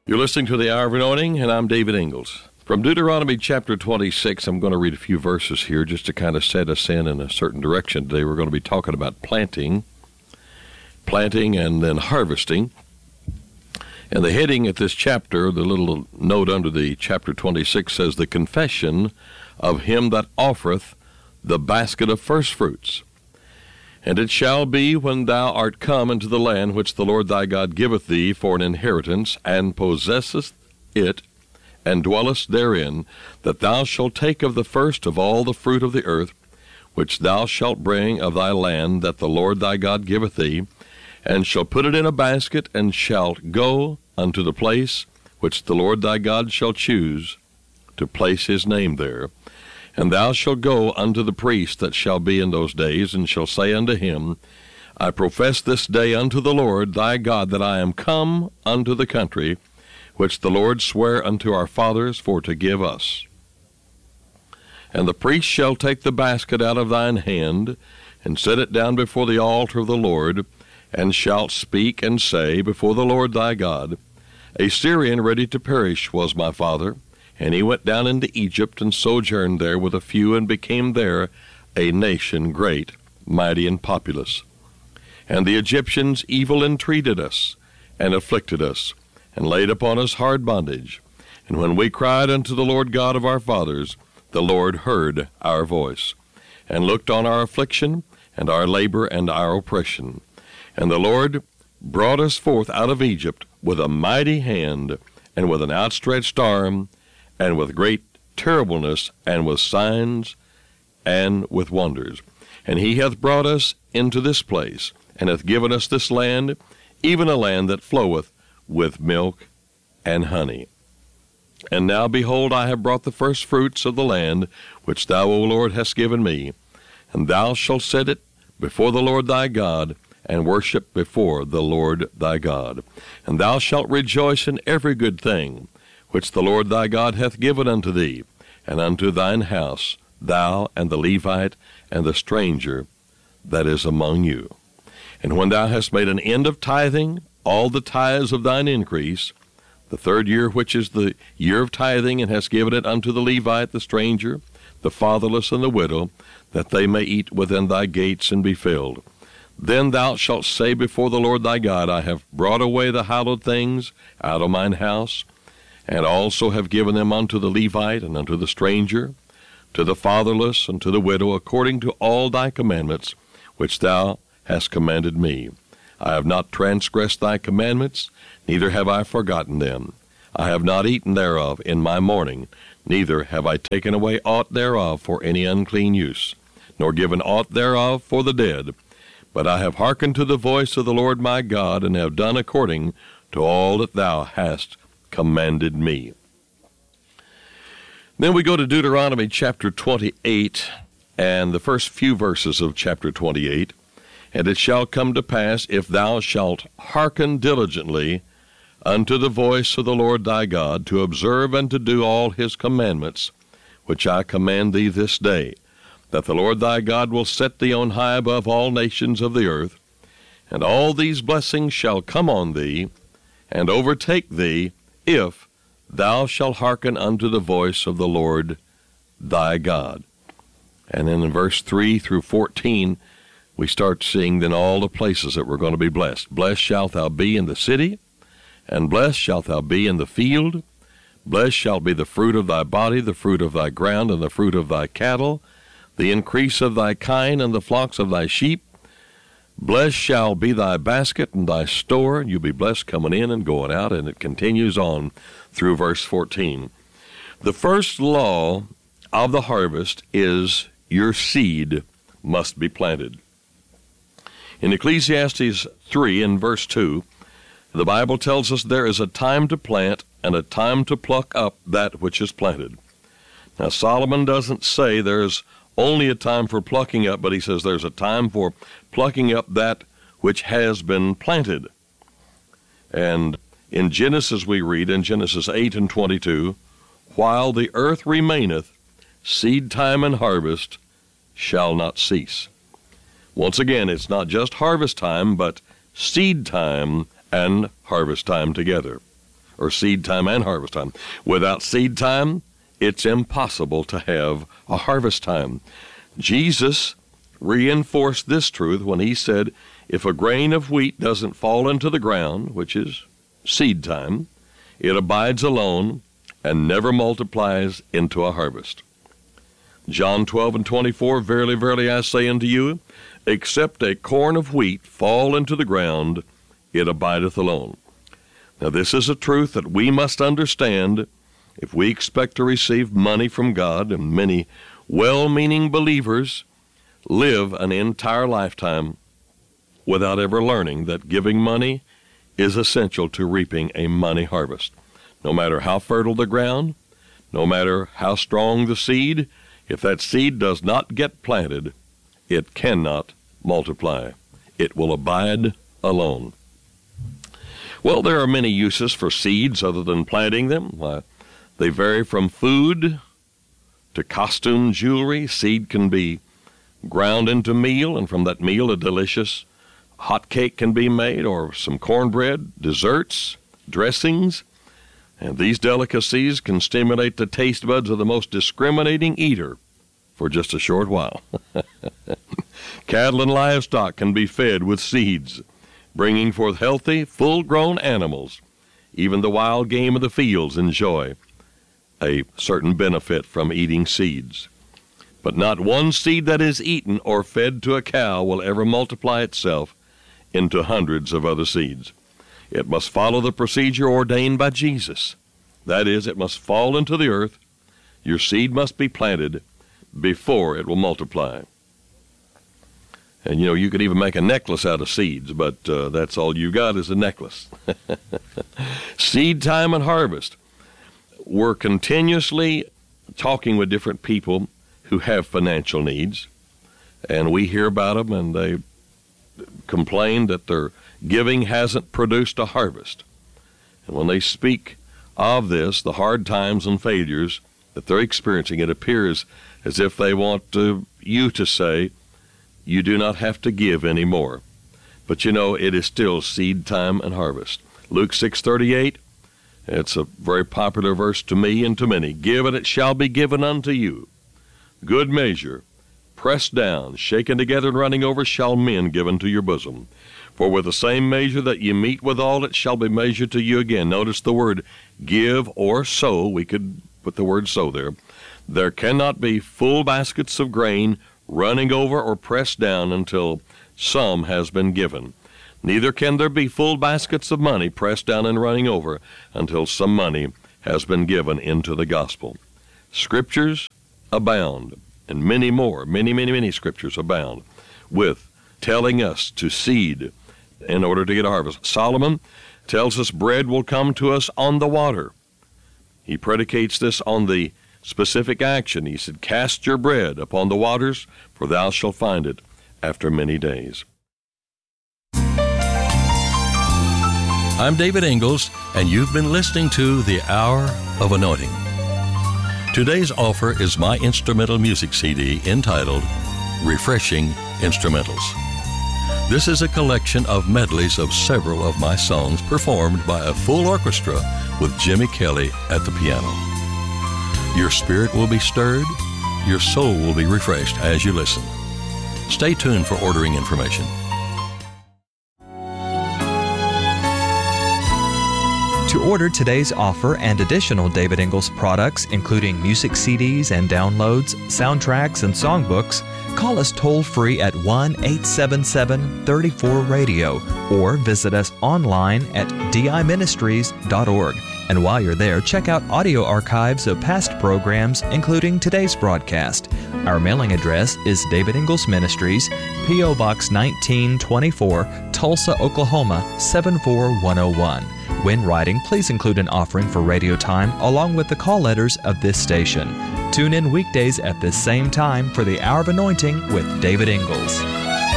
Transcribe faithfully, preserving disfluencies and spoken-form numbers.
You're listening to the Hour of Anointing, and I'm David Ingalls. From Deuteronomy chapter twenty-six, I'm going to read a few verses here just to kind of set us in in a certain direction. Today we're going to be talking about planting, planting and then harvesting. And the heading at this chapter, the little note under the chapter twenty-six says, "The confession of him that offereth the basket of first fruits. And it shall be, when thou art come into the land which the Lord thy God giveth thee for an inheritance, and possessest it, and dwellest therein, that thou shalt take of the first of all the fruit of the earth, which thou shalt bring of thy land that the Lord thy God giveth thee, and shalt put it in a basket, and shalt go unto the place which the Lord thy God shall choose to place his name there. And thou shalt go unto the priest that shall be in those days, and shall say unto him, I profess this day unto the Lord thy God that I am come unto the country which the Lord sware unto our fathers for to give us. And the priest shall take the basket out of thine hand, and set it down before the altar of the Lord, and shalt speak and say before the Lord thy God, A Syrian ready to perish was my father, and he went down into Egypt, and sojourned there with a few, and became there a nation great, mighty, and populous. And the Egyptians evil entreated us, and afflicted us, and laid upon us hard bondage. And when we cried unto the Lord God of our fathers, the Lord heard our voice, and looked on our affliction, and our labor, and our oppression. And the Lord brought us forth out of Egypt with a mighty hand, and with an outstretched arm, and with great terribleness, and with signs, and with wonders. And he hath brought us into this place, and hath given us this land, even a land that floweth with milk and honey. And now, behold, I have brought the first fruits of the land, which thou, O Lord, hast given me, and thou shalt set it before the Lord thy God, and worship before the Lord thy God. And thou shalt rejoice in every good thing, which the Lord thy God hath given unto thee, and unto thine house, thou and the Levite and the stranger that is among you. And when thou hast made an end of tithing, all the tithes of thine increase, the third year which is the year of tithing, and hast given it unto the Levite, the stranger, the fatherless, and the widow, that they may eat within thy gates and be filled. Then thou shalt say before the Lord thy God, I have brought away the hallowed things out of mine house, and also have given them unto the Levite, and unto the stranger, to the fatherless, and to the widow, according to all thy commandments, which thou hast commanded me. I have not transgressed thy commandments, neither have I forgotten them. I have not eaten thereof in my mourning, neither have I taken away aught thereof for any unclean use, nor given aught thereof for the dead. But I have hearkened to the voice of the Lord my God, and have done according to all that thou hast commanded me." Then we go to Deuteronomy chapter twenty-eight, and the first few verses of chapter twenty-eight. "And it shall come to pass, if thou shalt hearken diligently unto the voice of the Lord thy God, to observe and to do all his commandments, which I command thee this day, that the Lord thy God will set thee on high above all nations of the earth, and all these blessings shall come on thee, and overtake thee, if thou shalt hearken unto the voice of the Lord thy God." And then in verse three through fourteen, we start seeing then all the places that we're going to be blessed. "Blessed shalt thou be in the city, and blessed shalt thou be in the field. Blessed shall be the fruit of thy body, the fruit of thy ground, and the fruit of thy cattle, the increase of thy kine, and the flocks of thy sheep. Blessed shall be thy basket and thy store." You'll be blessed coming in and going out, and it continues on through verse fourteen. The first law of the harvest is your seed must be planted. In Ecclesiastes three and verse two, the Bible tells us there is a time to plant and a time to pluck up that which is planted. Now, Solomon doesn't say there's only a time for plucking up, but he says there's a time for plucking up that which has been planted. And in Genesis we read, in Genesis eight and twenty-two, "While the earth remaineth, seed time and harvest shall not cease." Once again, it's not just harvest time, but seed time and harvest time together. or seed time and harvest time. Without seed time, it's impossible to have a harvest time. Jesus reinforced this truth when he said, if a grain of wheat doesn't fall into the ground, which is seed time, it abides alone and never multiplies into a harvest. John twelve and twenty-four, verily, verily, I say unto you, except a corn of wheat fall into the ground, it abideth alone. Now this is a truth that we must understand if we expect to receive money from God, and many well-meaning believers live an entire lifetime without ever learning that giving money is essential to reaping a money harvest. No matter how fertile the ground, no matter how strong the seed, if that seed does not get planted, it cannot multiply. It will abide alone. Well, there are many uses for seeds other than planting them. Uh, they vary from food to costume jewelry. Seed can be ground into meal, and from that meal a delicious hot cake can be made, or some cornbread, desserts, dressings. And these delicacies can stimulate the taste buds of the most discriminating eater for just a short while. Cattle and livestock can be fed with seeds, bringing forth healthy, full-grown animals. Even the wild game of the fields enjoy a certain benefit from eating seeds. But not one seed that is eaten or fed to a cow will ever multiply itself into hundreds of other seeds. It must follow the procedure ordained by Jesus. That is, it must fall into the earth. Your seed must be planted before it will multiply. And, you know, you could even make a necklace out of seeds, but uh, that's all you got is a necklace. Seed time and harvest. We're continuously talking with different people who have financial needs, and we hear about them, and they complain that their giving hasn't produced a harvest. And when they speak of this, the hard times and failures that they're experiencing, it appears as if they want to, you to say, you do not have to give anymore. But you know, it is still seed time and harvest. Luke six thirty-eight, it's a very popular verse to me and to many. Give, and it shall be given unto you. Good measure, pressed down, shaken together, and running over, shall men give unto your bosom. For with the same measure that ye meet withal, it shall be measured to you again. Notice the word give or sow. We could put the word sow there. There cannot be full baskets of grain running over or pressed down until some has been given. Neither can there be full baskets of money pressed down and running over until some money has been given into the gospel. Scriptures abound, and many more, many, many, many scriptures abound with telling us to seed in order to get a harvest. Solomon tells us bread will come to us on the water. He predicates this on the specific action. He said, cast your bread upon the waters, for thou shalt find it after many days. I'm David Ingalls, and you've been listening to The Hour of Anointing. Today's offer is my instrumental music C D entitled Refreshing Instrumentals. This is a collection of medleys of several of my songs performed by a full orchestra with Jimmy Kelly at the piano. Your spirit will be stirred, your soul will be refreshed as you listen. Stay tuned for ordering information. To order today's offer and additional David Ingalls products, including music C Ds and downloads, soundtracks, and songbooks, call us toll-free at one eight seven seven, three four, radio or visit us online at d i ministries dot org. And while you're there, check out audio archives of past programs, including today's broadcast. Our mailing address is David Ingalls Ministries, P O Box nineteen twenty-four, Tulsa, Oklahoma seven four one oh one. When writing, please include an offering for radio time along with the call letters of this station. Tune in weekdays at this same time for the Hour of Anointing with David Ingalls.